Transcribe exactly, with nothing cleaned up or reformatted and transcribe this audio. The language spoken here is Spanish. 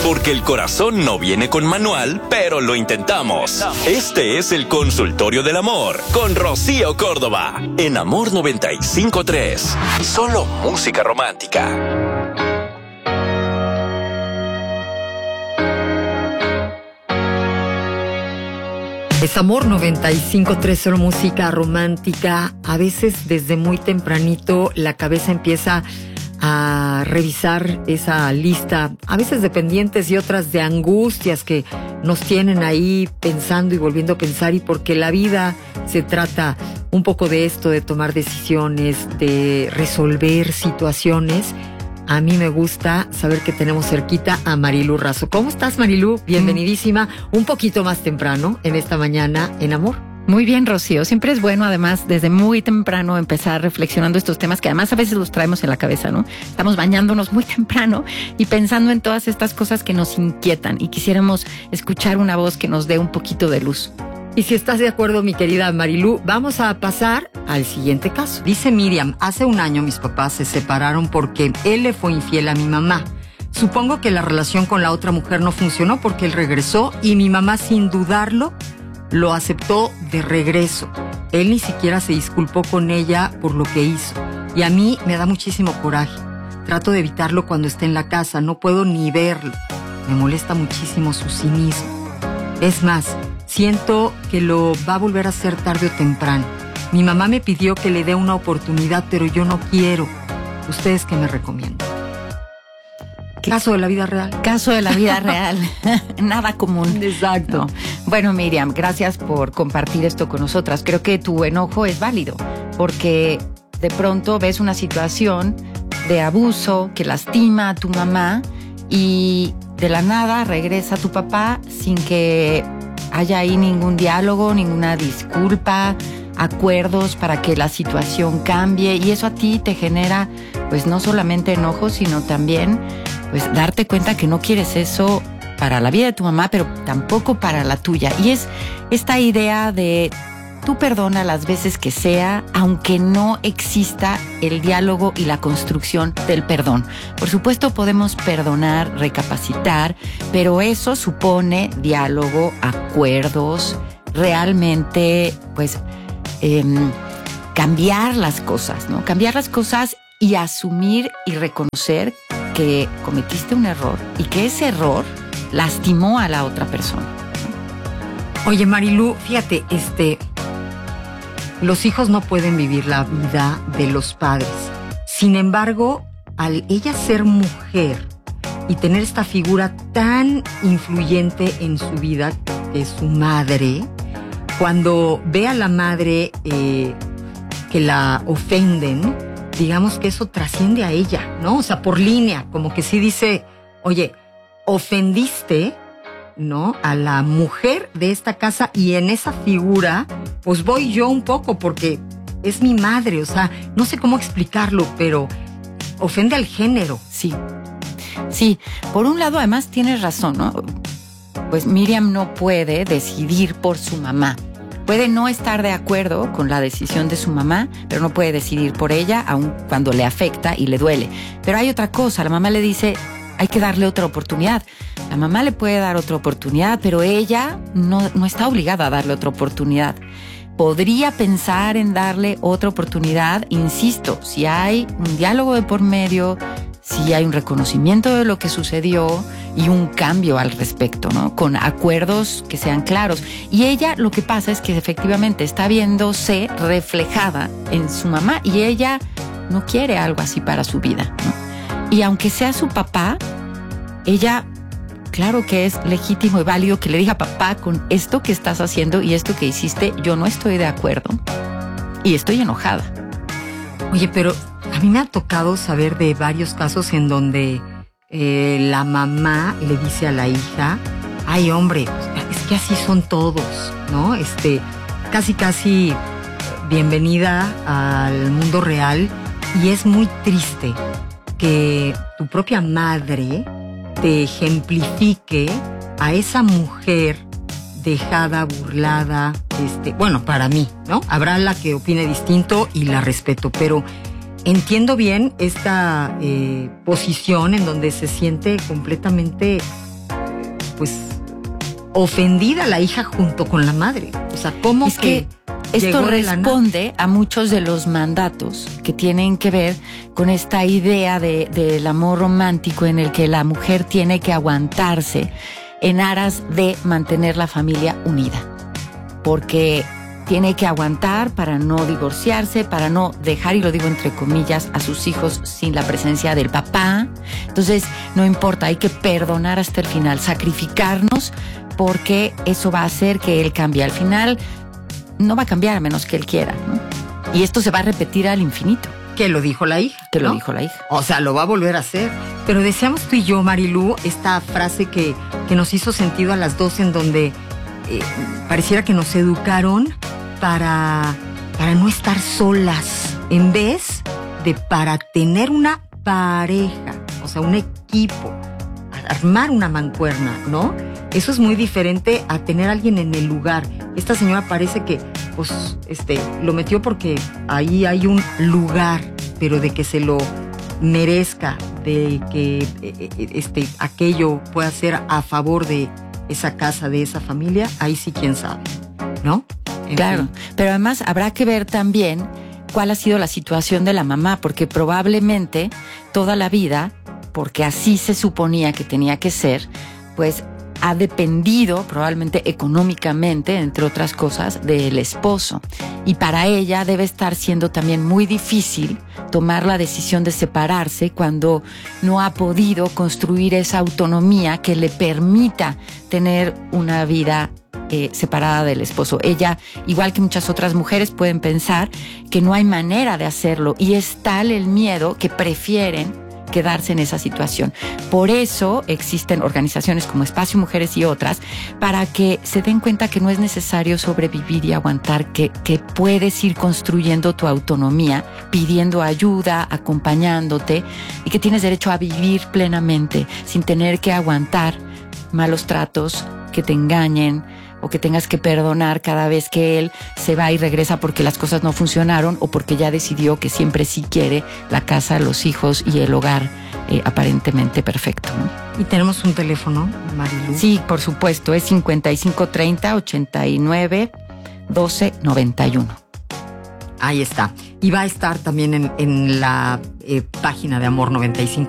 Porque el corazón no viene con manual, pero lo intentamos. Este es el Consultorio del Amor con Rocío Córdoba en Amor noventa y cinco punto tres. Solo música romántica. Es Amor noventa y cinco punto tres, solo música romántica. A veces desde muy tempranito la cabeza empieza a revisar esa lista, a veces de pendientes y otras de angustias que nos tienen ahí pensando y volviendo a pensar, y porque la vida se trata un poco de esto, de tomar decisiones, de resolver situaciones. A mí me gusta saber que tenemos cerquita a Marilú Razo. ¿Cómo estás, Marilú? Bienvenidísima. Un poquito más temprano en esta mañana en Amor. Muy bien, Rocío. Siempre es bueno, además, desde muy temprano empezar reflexionando estos temas que además a veces los traemos en la cabeza, ¿no? Estamos bañándonos muy temprano y pensando en todas estas cosas que nos inquietan y quisiéramos escuchar una voz que nos dé un poquito de luz. Y si estás de acuerdo, mi querida Marilú, vamos a pasar al siguiente caso. Dice Miriam: hace un año mis papás se separaron porque él le fue infiel a mi mamá. Supongo que la relación con la otra mujer no funcionó porque él regresó y mi mamá, sin dudarlo, lo aceptó de regreso. Él ni siquiera se disculpó con ella por lo que hizo. Y a mí me da muchísimo coraje. Trato de evitarlo cuando esté en la casa, no puedo ni verlo. Me molesta muchísimo su cinismo. Es más, siento que lo va a volver a hacer tarde o temprano. Mi mamá me pidió que le dé una oportunidad, pero yo no quiero. ¿Ustedes qué me recomiendan? Caso de la vida real. Caso de la vida real. Nada común. Exacto. No. Bueno, Miriam, gracias por compartir esto con nosotras. Creo que tu enojo es válido, porque de pronto ves una situación de abuso que lastima a tu mamá y de la nada regresa tu papá sin que haya ahí ningún diálogo, ninguna disculpa, acuerdos para que la situación cambie, y eso a ti te genera pues no solamente enojo, sino también pues darte cuenta que no quieres eso para la vida de tu mamá, pero tampoco para la tuya. Y es esta idea de tú perdona las veces que sea, aunque no exista el diálogo y la construcción del perdón. Por supuesto podemos perdonar, recapacitar, pero eso supone diálogo, acuerdos, realmente pues eh, cambiar las cosas, ¿no? Cambiar las cosas y asumir y reconocer que cometiste un error y que ese error lastimó a la otra persona. Oye, Marilú, fíjate, este, los hijos no pueden vivir la vida de los padres. Sin embargo, al ella ser mujer y tener esta figura tan influyente en su vida, que es su madre, cuando ve a la madre eh, que la ofenden, digamos que eso trasciende a ella, ¿no? O sea, por línea, como que sí dice, oye, ofendiste, ¿no?, a la mujer de esta casa, y en esa figura, pues voy yo un poco, porque es mi madre, o sea, no sé cómo explicarlo, pero ofende al género. Sí, sí, por un lado además tienes razón, ¿no? Pues Miriam no puede decidir por su mamá. Puede no estar de acuerdo con la decisión de su mamá, pero no puede decidir por ella, aun cuando le afecta y le duele. Pero hay otra cosa, la mamá le dice, hay que darle otra oportunidad. La mamá le puede dar otra oportunidad, pero ella no, no está obligada a darle otra oportunidad. Podría pensar en darle otra oportunidad, insisto, si hay un diálogo de por medio, si hay un reconocimiento de lo que sucedió y un cambio al respecto, ¿no? Con acuerdos que sean claros. Y ella, lo que pasa es que efectivamente está viéndose reflejada en su mamá y ella no quiere algo así para su vida, ¿no? Y aunque sea su papá, ella, claro que es legítimo y válido que le diga, papá, con esto que estás haciendo y esto que hiciste, yo no estoy de acuerdo y estoy enojada. Oye, pero a mí me ha tocado saber de varios casos en donde eh, la mamá le dice a la hija, ay, hombre, es que así son todos, ¿no? Este, casi, casi bienvenida al mundo real, y es muy triste que tu propia madre te ejemplifique a esa mujer dejada, burlada, este, bueno, para mí, ¿no? Habrá la que opine distinto y la respeto, pero entiendo bien esta eh, posición en donde se siente completamente pues, ofendida la hija junto con la madre. O sea, ¿cómo es que, que esto responde a muchos de los mandatos que tienen que ver con esta idea de, del amor romántico en el que la mujer tiene que aguantarse en aras de mantener la familia unida? Porque tiene que aguantar para no divorciarse, para no dejar, y lo digo entre comillas, a sus hijos sin la presencia del papá. Entonces, no importa, hay que perdonar hasta el final, sacrificarnos, porque eso va a hacer que él cambie. Al final, no va a cambiar a menos que él quiera, ¿no? Y esto se va a repetir al infinito. Que lo dijo la hija. Que ¿no? lo dijo la hija. O sea, lo va a volver a hacer. Pero deseamos tú y yo, Marilú, esta frase que, que nos hizo sentido a las dos, en donde eh, pareciera que nos educaron para, para no estar solas, en vez de para tener una pareja, o sea, un equipo, armar una mancuerna, ¿no? Eso es muy diferente a tener a alguien en el lugar. Esta señora parece que, pues, este, lo metió porque ahí hay un lugar, pero de que se lo merezca, de que este, aquello pueda ser a favor de esa casa, de esa familia, ahí sí quién sabe, ¿no? En claro, fin. Pero además habrá que ver también cuál ha sido la situación de la mamá, porque probablemente toda la vida, porque así se suponía que tenía que ser, pues ha dependido probablemente económicamente, entre otras cosas, del esposo. Y para ella debe estar siendo también muy difícil tomar la decisión de separarse cuando no ha podido construir esa autonomía que le permita tener una vida eh, separada del esposo. Ella, igual que muchas otras mujeres, pueden pensar que no hay manera de hacerlo, y es tal el miedo que prefieren quedarse en esa situación. Por eso existen organizaciones como Espacio Mujeres y otras, para que se den cuenta que no es necesario sobrevivir y aguantar, que, que puedes ir construyendo tu autonomía, pidiendo ayuda, acompañándote, y que tienes derecho a vivir plenamente sin tener que aguantar malos tratos, que te engañen, o que tengas que perdonar cada vez que él se va y regresa porque las cosas no funcionaron, o porque ya decidió que siempre sí quiere la casa, los hijos y el hogar eh, aparentemente perfecto, ¿no? Y tenemos un teléfono, Marilú. Sí, por supuesto, es cincuenta y cinco treinta, ochenta y nueve, doce, noventa y uno. Ahí está. Y va a estar también en, en la eh, página de Amor noventa y cinco.